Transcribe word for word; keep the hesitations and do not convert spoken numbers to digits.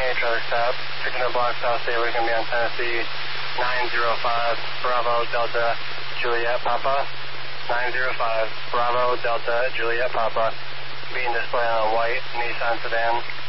eight traffic stop, picking up block South State, we're going to be on Tennessee nine zero five, Bravo Delta Juliet Papa, nine zero five, Bravo Delta Juliet Papa, being displayed on a white Nissan sedan.